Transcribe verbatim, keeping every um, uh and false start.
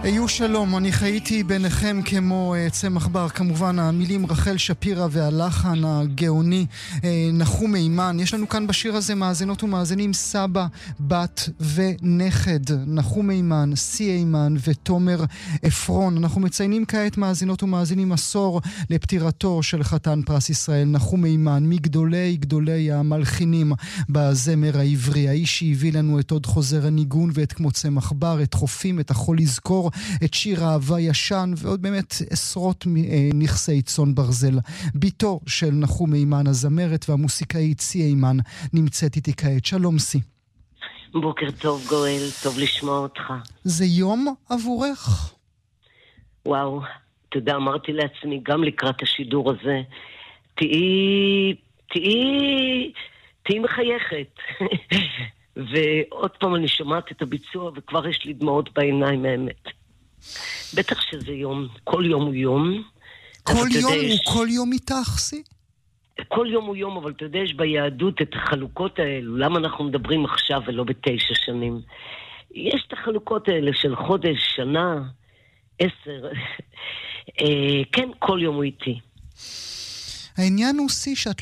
היו שלום, אני חייתי ביניכם כמו uh, צמח בר, כמובן המילים רחל שפירא והלחן הגאוני uh, נחום אימן. יש לנו כאן בשיר הזה מאזינות ומאזינים סבא, בת ונכד, נחום אימן, סי אימן ותומר אפרון. אנחנו מציינים כעת מאזינות ומאזינים עשור לפטירתו של חתן פרס ישראל נחום אימן, מגדולי גדולי המלחינים בזמר העברי, האיש שהביא לנו את עוד חוזר הניגון ואת כמו צמח בר, את חופים, את החול לזכור, את שיר אהבה ישן ועוד באמת עשרות נכסי צאן ברזל. ביתו של נחום אימן, הזמרת והמוסיקאית סי אימן, נמצאת איתי כעת. שלום סי. בוקר טוב גואל, טוב לשמוע אותך. זה יום עבורך? וואו, אתה יודע, אמרתי לעצמי גם לקראת השידור הזה, תהי, תהי, תהי מחייכת. ועוד פעם אני שומעת את הביצוע וכבר יש לי דמעות בעיניים האמת. בטח שזה יום, כל יום הוא יום. כל יום הוא יש... כל יום איתך, סי? כל יום הוא יום, אבל אתה יודע, יש ביהדות את החלוקות האלו. למה אנחנו מדברים עכשיו ולא בתשע שנים? יש את החלוקות האלה של חודש, שנה, עשר. כן, כל יום הוא איתי. העניין הוא סי שאת